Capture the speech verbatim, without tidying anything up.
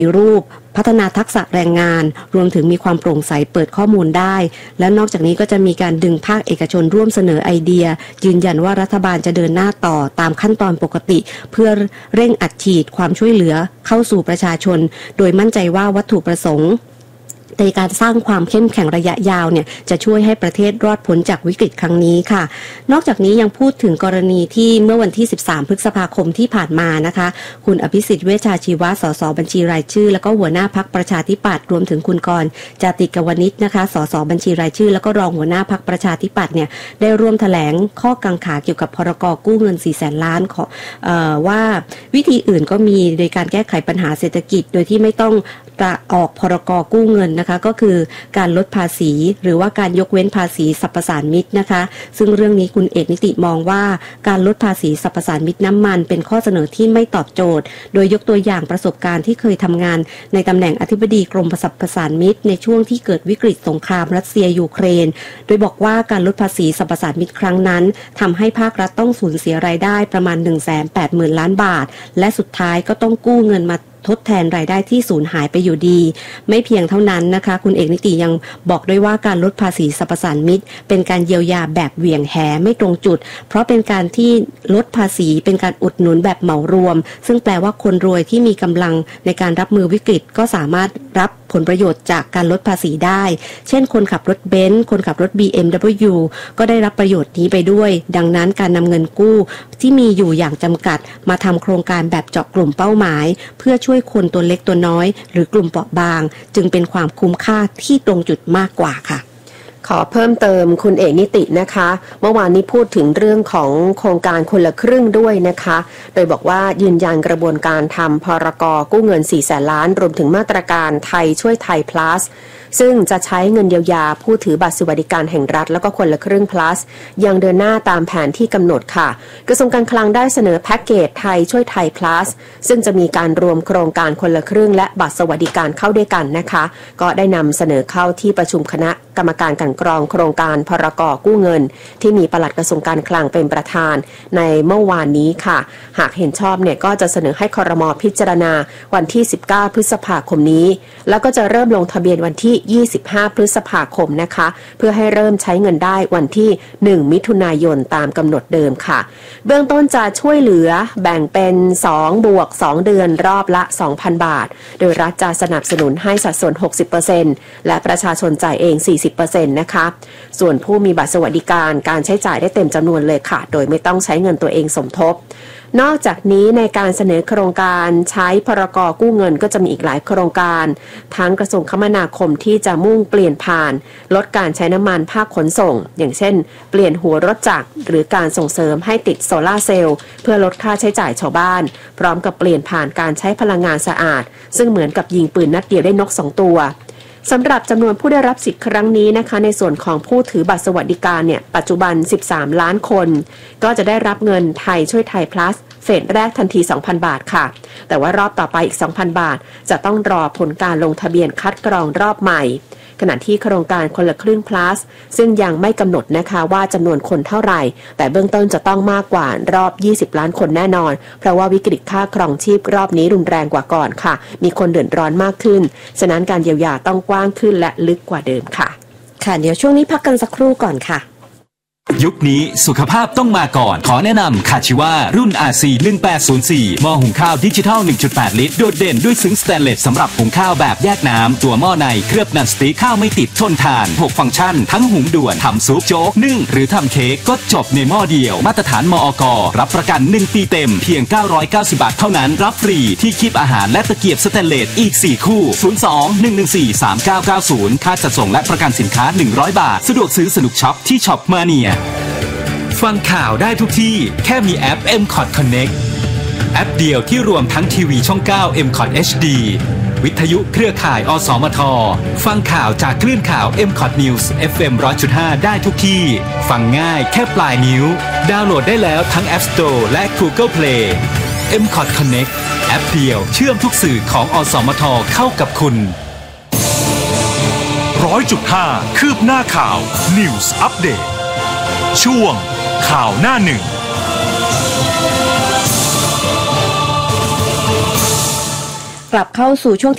รูปพัฒนาทักษะแรงงานรวมถึงมีความโปร่งใสเปิดข้อมูลได้และนอกจากนี้ก็จะมีการดึงภาคเอกชนร่วมเสนอไอเดียยืนยันว่ารัฐบาลจะเดินหน้าต่อตามขั้นตอนปกติเพื่อเร่งอัดฉีดความช่วยเหลือเข้าสู่ประชาชนโดยมั่นใจว่าวัตถุประสงค์ในการสร้างความเข้มแข็งระยะยาวเนี่ยจะช่วยให้ประเทศรอดพ้นจากวิกฤตครั้งนี้ค่ะนอกจากนี้ยังพูดถึงกรณีที่เมื่อวันที่สิบสามพฤษภาคมที่ผ่านมานะคะคุณอภิสิทธิ์เวชชาชีวะสสบัญชีรายชื่อแล้วก็หัวหน้าพรรคประชาธิปัตย์รวมถึงคุณกรณ์จาติกวณิชนะคะสสบัญชีรายชื่อแล้วก็รองหัวหน้าพรรคประชาธิปัตย์เนี่ยได้ร่วมแถลงข้อกังขาเกี่ยวกับพรกกู้เงินสี่แสนล้านของเอ่อว่าวิธีอื่นก็มีโดยการแก้ไขปัญหาเศรษฐกิจโดยที่ไม่ต้องออกพรกกู้เงินนะคะก็คือการลดภาษีหรือว่าการยกเว้นภาษีสรรพสานมิตนะคะซึ่งเรื่องนี้คุณเอกนิติมองว่าการลดภาษีสรรพสานมิตน้ำมันเป็นข้อเสนอที่ไม่ตอบโจทย์โดยยกตัวอย่างประสบการณ์ที่เคยทำงานในตำแหน่งอธิบดีกรมสรรพสานมิตในช่วงที่เกิดวิกฤตสงครามรัสเซียยูเครนโดยบอกว่าการลดภาษีสรรพสานมิตครั้งนั้นทำให้ภาครัฐต้องสูญเสียรายได้ประมาณ หนึ่งแสนแปดหมื่น ล้านบาทและสุดท้ายก็ต้องกู้เงินมาทดแทนรายได้ที่สูญหายไปอยู่ดีไม่เพียงเท่านั้นนะคะคุณเอกนิติยังบอกด้วยว่าการลดภาษีสรรพสานมิตเป็นการเยียวยาแบบเหวี่ยงแหไม่ตรงจุดเพราะเป็นการที่ลดภาษีเป็นการอุดหนุนแบบเหมารวมซึ่งแปลว่าคนรวยที่มีกำลังในการรับมือวิกฤตก็สามารถรับผลประโยชน์จากการลดภาษีได้เช่นคนขับรถเบนซ์คนขับรถ บี เอ็ม ดับเบิลยู ก็ได้รับประโยชน์นี้ไปด้วยดังนั้นการนำเงินกู้ที่มีอยู่อย่างจำกัดมาทำโครงการแบบเจาะกลุ่มเป้าหมายเพื่อช่วยคนตัวเล็กตัวน้อยหรือกลุ่มเปราะบางจึงเป็นความคุ้มค่าที่ตรงจุดมากกว่าค่ะขอเพิ่มเติมคุณเอกนิตินะคะเมื่อวานนี้พูดถึงเรื่องของโครงการคนละครึ่งด้วยนะคะโดยบอกว่ายืนยันกระบวนการทำพรกกู้เงินสี่แสนล้านรวมถึงมาตรการไทยช่วยไทย plus ซึ่งจะใช้เงินเยียวยาผู้ถือบัตรสวัสดิการแห่งรัฐแล้วก็คนละครึ่ง plus ยังเดินหน้าตามแผนที่กำหนดค่ะกระทรวงการคลังได้เสนอแพ็กเกจไทยช่วยไทย plus ซึ่งจะมีการรวมโครงการคนละครึ่งและบัตรสวัสดิการเข้าด้วยกันนะคะก็ได้นำเสนอเข้าที่ประชุมคณะกรรมการกลั่นกรองโครงการพรกกู้เงินที่มีปลัดกระทรวงการคลังเป็นประธานในเมื่อวานนี้ค่ะหากเห็นชอบเนี่ยก็จะเสนอให้ครม.พิจารณาวันที่สิบเก้าพฤษภาคมนี้แล้วก็จะเริ่มลงทะเบียนวันที่ยี่สิบห้าพฤษภาคมนะคะเพื่อให้เริ่มใช้เงินได้วันที่หนึ่งมิถุนายนตามกำหนดเดิมค่ะเบื้องต้นจะช่วยเหลือแบ่งเป็นสองบวกสองเดือนรอบละ สองพัน บาทโดยรัฐจะสนับสนุนให้สัดส่วน หกสิบเปอร์เซ็นต์ และประชาชนจ่ายเอง สี่สิบเปอร์เซ็นต์ นะคะส่วนผู้มีบัตรสวัสดิการการใช้จ่ายได้เต็มจำนวนเลยค่ะโดยไม่ต้องใช้เงินตัวเองสมทบนอกจากนี้ในการเสนอโครงการใช้พรกกู้เงินก็จะมีอีกหลายโครงการทั้งกระทรวงคมนาคมที่จะมุ่งเปลี่ยนผ่านลดการใช้น้ำมันภาคขนส่งอย่างเช่นเปลี่ยนหัวรถจักรหรือการส่งเสริมให้ติดโซล่าร์เซลล์เพื่อลดค่าใช้จ่ายชาวบ้านพร้อมกับเปลี่ยนผ่านการใช้พลังงานสะอาดซึ่งเหมือนกับยิงปืนนัดเดียวได้นกสองตัวสำหรับจำนวนผู้ได้รับสิทธิ์ครั้งนี้นะคะในส่วนของผู้ถือบัตรสวัสดิการเนี่ยปัจจุบันสิบสามล้านคนก็จะได้รับเงินไทยช่วยไทย plus เฟสแรกทันที สองพัน บาทค่ะแต่ว่ารอบต่อไปอีก สองพัน บาทจะต้องรอผลการลงทะเบียนคัดกรองรอบใหม่ขณะที่โครงการคนละครึ่ง plus ซึ่งยังไม่กำหนดนะคะว่าจำนวนคนเท่าไหร่แต่เบื้องต้นจะต้องมากกว่ารอบยี่สิบล้านคนแน่นอนเพราะว่าวิกฤตค่าครองชีพรอบนี้รุนแรงกว่าก่อนค่ะมีคนเดือดร้อนมากขึ้นฉะนั้นการเยียวยาต้องกว้างขึ้นและลึกกว่าเดิมค่ะค่ะเดี๋ยวช่วงนี้พักกันสักครู่ก่อนค่ะยุคนี้สุขภาพต้องมาก่อนขอแนะนำคาชิวารุ่น อาร์ ซี หนึ่งแปดศูนย์สี่ หม้อหุงข้าวดิจิทัล หนึ่งจุดแปด ลิตรโดดเด่นด้วยซึ้งสแตนเลสสำหรับหุงข้าวแบบแยกน้ำตัวหม้อในเคลือบนันสติ๊กข้าวไม่ติดทนทานหกฟังก์ชันทั้งหุงด่วนทำซุปโจ๊กนึ่งหรือทำเค้กก็จบในหม้อเดียวมาตรฐานมอก.รับประกันหนึ่งปีเต็มเพียงเก้าร้อยเก้าสิบบาทเท่านั้นรับฟรีที่คีบอาหารและตะเกียบสแตนเลสอีกสี่คู่ศูนย์ สอง หนึ่ง หนึ่ง สี่ สาม เก้า เก้า ศูนย์ค่าจัดส่งและประกันสินค้าหนึ่งร้อยบาทสะดวกซื้อสนุกช็อปที่ช็อปมาเนียฟังข่าวได้ทุกที่แค่มีแอป เอ็ม คอท Connect แอปเดียวที่รวมทั้งทีวีช่อง เก้า เอ็ม คอท เอช ดี วิทยุเครือข่ายอสมทฟังข่าวจากคลื่นข่าว เอ็ม คอท News เอฟ เอ็ม หนึ่งร้อยจุดห้า ได้ทุกที่ฟังง่ายแค่ปลายนิ้วดาวน์โหลดได้แล้วทั้ง App Store และ Google Play เอ็ม คอท Connect แอปเดียวเชื่อมทุกสื่อของอสมทเข้ากับคุณหนึ่งร้อยจุดห้า คืบหน้าข่าว News Update ช่วงข่าวหน้าหนึ่งกลับเข้าสู่ช่วง